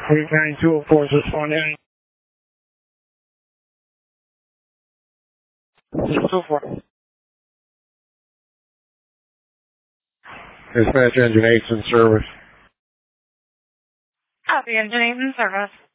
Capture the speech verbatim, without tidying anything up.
Green County two oh four, responding. So far. Dispatch engine eight's in service. Copy, engine eight in service.